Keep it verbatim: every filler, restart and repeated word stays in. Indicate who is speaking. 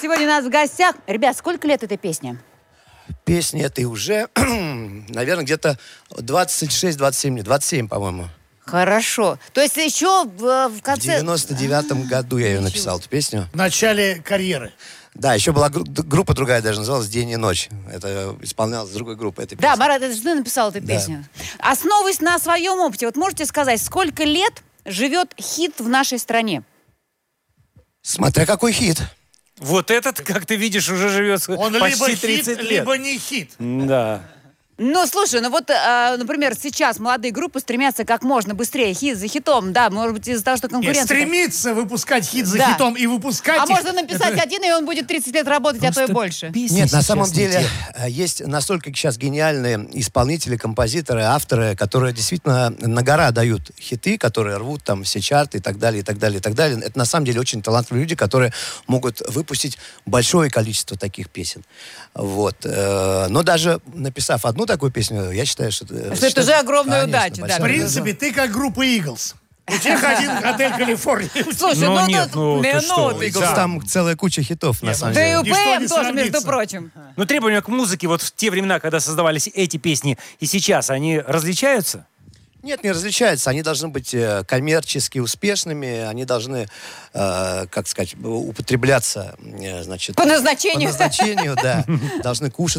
Speaker 1: сегодня у нас в гостях. Ребят, сколько лет этой песне?
Speaker 2: Песня этой уже, наверное, где-то двадцать шесть двадцать семь лет. двадцать семь, по-моему.
Speaker 1: Хорошо. То есть еще в, в
Speaker 2: В
Speaker 1: конце...
Speaker 2: девяносто девятом году я ее написал, эту песню.
Speaker 3: В начале карьеры.
Speaker 2: Да, еще была гру- группа другая даже, называлась «День и ночь». Это исполнялась другой группой этой песни.
Speaker 1: Да, Марат, это же ты написал эту
Speaker 2: Да.
Speaker 1: песню. Основываясь на своем опыте, вот можете сказать, сколько лет живет хит в нашей стране?
Speaker 2: Смотря какой хит.
Speaker 4: Вот этот, как ты видишь, уже живет
Speaker 3: Он
Speaker 4: почти
Speaker 3: либо
Speaker 4: тридцать
Speaker 3: хит,
Speaker 4: лет.
Speaker 3: либо не хит.
Speaker 4: Да.
Speaker 1: Ну, слушай, ну вот, а, например, сейчас молодые группы стремятся как можно быстрее хит за хитом. Да, может быть, из-за того, что
Speaker 3: Нет,
Speaker 1: конкуренция...
Speaker 3: стремиться выпускать хит за
Speaker 1: Да.
Speaker 3: хитом и выпускать
Speaker 1: А
Speaker 3: их,
Speaker 1: можно написать
Speaker 3: это-
Speaker 1: один, и он будет тридцать лет работать, а то и больше.
Speaker 2: Нет, на самом деле э, есть настолько сейчас гениальные исполнители, композиторы, авторы, которые действительно на гора дают хиты, которые рвут там все чарты и так далее, и так далее, и так далее. Это на самом деле очень талантливые люди, которые могут выпустить большое количество таких песен. Вот. э, Но даже написав одну такую песню, я считаю, что... это-
Speaker 1: Что это уже огромная
Speaker 2: Конечно,
Speaker 1: удача, да.
Speaker 2: большая
Speaker 3: В принципе, ты как группа Eagles. У тех один отель Калифорния.
Speaker 1: Слушай,
Speaker 4: Ну,
Speaker 1: ну,
Speaker 4: нет,
Speaker 1: тут
Speaker 4: ну, ты что,
Speaker 1: минуты.
Speaker 2: Eagles, там целая куча хитов, на самом
Speaker 1: Да и
Speaker 2: деле.
Speaker 1: у
Speaker 3: Ничто не
Speaker 1: ПМ тоже,
Speaker 3: сравнится.
Speaker 1: между прочим.
Speaker 4: Ну, требования к музыке вот в те времена, когда создавались эти песни, и сейчас, они различаются?
Speaker 2: Нет, не различаются. Они должны быть э, коммерчески успешными, они должны, э, как сказать, употребляться, э, значит...
Speaker 1: По назначению.
Speaker 2: По назначению, да. Должны кушать